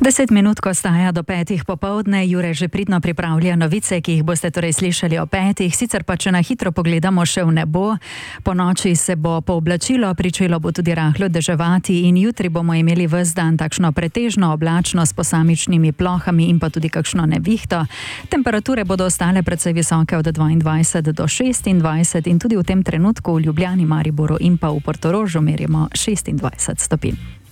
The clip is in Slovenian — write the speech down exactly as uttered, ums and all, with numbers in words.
Deset minut, ko staja do petih popovdne, Jure že pridno pripravlja novice, ki jih boste torej slišali o petih. Sicer pa, če na hitro pogledamo še v nebo, po noči se bo pooblačilo, pričelo bo tudi rahlo deževati in jutri bomo imeli ves dan takšno pretežno oblačno s posamičnimi plohami in pa tudi kakšno nevihto. Temperature bodo ostale precej visoke od dvaindvajset do šestindvajset in tudi v tem trenutku v Ljubljani, Mariboru in pa v Portorožu merimo šestindvajset stopinj.